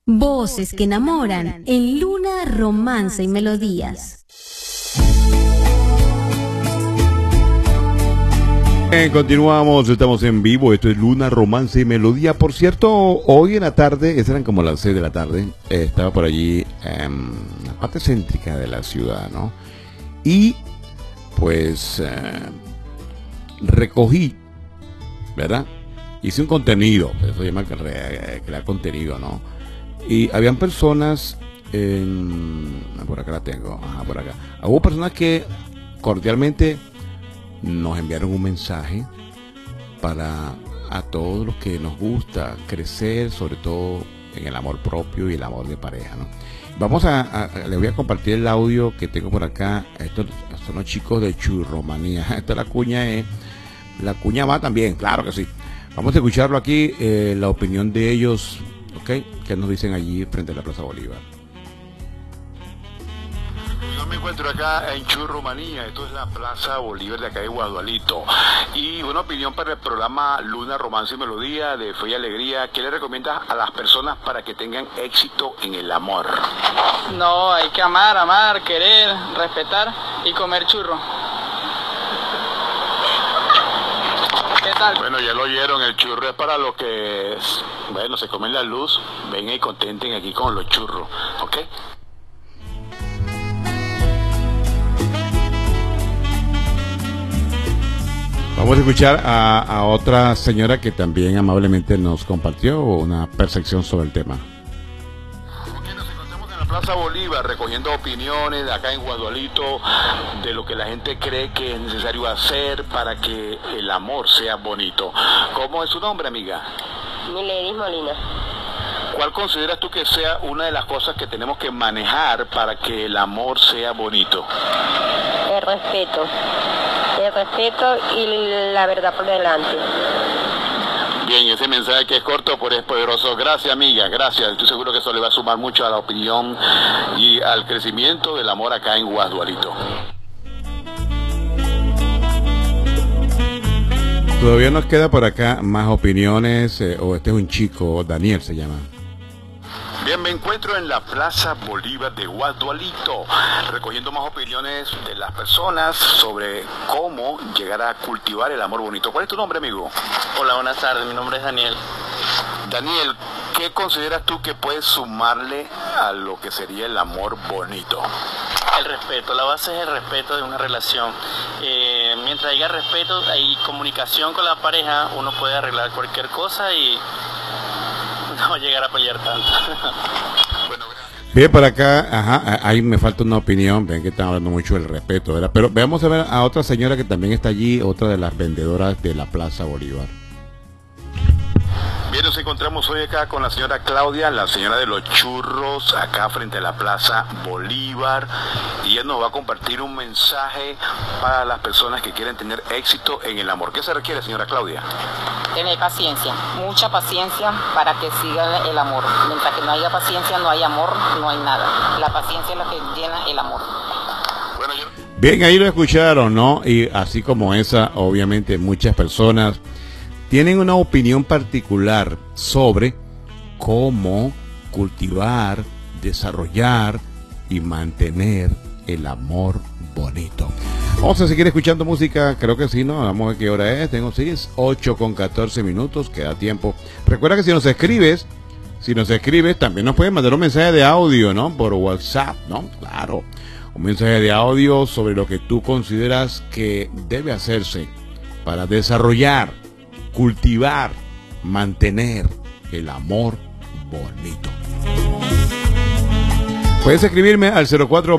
Voces que enamoran en Luna, Romance y Melodías. Continuamos, estamos en vivo, esto es Luna, Romance y Melodía. Por cierto, hoy en la tarde, eran como las 6 de la tarde, estaba por allí en la parte céntrica de la ciudad, ¿no? Y pues recogí, ¿verdad? Hice un contenido, eso se llama crear contenido, ¿no? Y habían personas, por acá la tengo, por acá. Hubo personas que cordialmente nos enviaron un mensaje para a todos los que nos gusta crecer, sobre todo en el amor propio y el amor de pareja, ¿no? Vamos les voy a compartir el audio que tengo por acá. Estos son los chicos de Churromanía. Esta la cuña va también, claro que sí. Vamos a escucharlo aquí, la opinión de ellos, ¿ok? ¿Qué nos dicen allí frente a la Plaza Bolívar? Yo me encuentro acá en Churromanía, esto es la Plaza Bolívar de acá de Guadualito. Y una opinión para el programa Luna, Romance y Melodía de Fe y Alegría. ¿Qué le recomiendas a las personas para que tengan éxito en el amor? No, hay que amar, querer, respetar y comer churro. ¿Qué tal? Bueno, ya lo oyeron, el churro es para los que, bueno, se comen la luz, vengan y contenten aquí con los churros, ¿ok? Vamos a escuchar a otra señora que también amablemente nos compartió una percepción sobre el tema. Ok, nos encontramos en la Plaza Bolívar recogiendo opiniones de acá en Guadualito de lo que la gente cree que es necesario hacer para que el amor sea bonito. ¿Cómo es su nombre, amiga? Miledis Molina. ¿Cuál consideras tú que sea una de las cosas que tenemos que manejar para que el amor sea bonito? El respeto y la verdad por delante. Bien, ese mensaje que es corto pero es poderoso. Gracias, amiga, gracias. Estoy seguro que eso le va a sumar mucho a la opinión y al crecimiento del amor acá en Guadualito. Todavía nos queda por acá más opiniones, o este es un chico, Daniel se llama. Bien, me encuentro en la Plaza Bolívar de Guadualito, recogiendo más opiniones de las personas sobre cómo llegar a cultivar el amor bonito. ¿Cuál es tu nombre, amigo? Hola, buenas tardes, mi nombre es Daniel. Daniel, ¿qué consideras tú que puedes sumarle a lo que sería el amor bonito? El respeto, la base es el respeto de una relación. Mientras haya respeto, hay comunicación con la pareja, uno puede arreglar cualquier cosa y no llegar a pelear tanto. Bien, por acá, ahí me falta una opinión, ven que están hablando mucho del respeto, ¿verdad? Pero veamos a ver a otra señora que también está allí, otra de las vendedoras de la Plaza Bolívar. Bien, nos encontramos hoy acá con la señora Claudia, la señora de los churros, acá frente a la Plaza Bolívar, y ella nos va a compartir un mensaje para las personas que quieren tener éxito en el amor. ¿Qué se requiere, señora Claudia? Tener paciencia, mucha paciencia para que siga el amor. Mientras que no haya paciencia, no hay amor, no hay nada. La paciencia es lo que llena el amor. Bueno, Bien, ahí lo escucharon, ¿no? Y así como esa, obviamente muchas personas tienen una opinión particular sobre cómo cultivar, desarrollar y mantener el amor bonito. Vamos a seguir escuchando música, creo que sí, ¿no? Vamos a ver qué hora es. Tengo 8:14 minutos, queda tiempo. Recuerda que si nos escribes, también nos puedes mandar un mensaje de audio, ¿no? Por WhatsApp, ¿no? Claro, un mensaje de audio sobre lo que tú consideras que debe hacerse para desarrollar, cultivar, mantener el amor bonito. Puedes escribirme al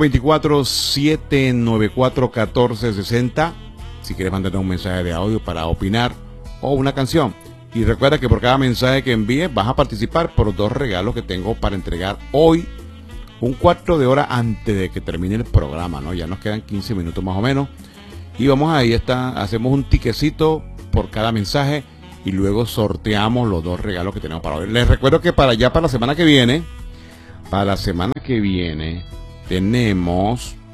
0424-794-1460 si quieres mandarme un mensaje de audio para opinar o una canción. Y recuerda que por cada mensaje que envíes vas a participar por 2 regalos que tengo para entregar hoy, un cuarto de hora antes de que termine el programa, ¿no? Ya nos quedan 15 minutos más o menos. Y vamos ahí, hacemos un tiquecito por cada mensaje y luego sorteamos los 2 regalos que tenemos para hoy. Les recuerdo que para la semana que viene, tenemos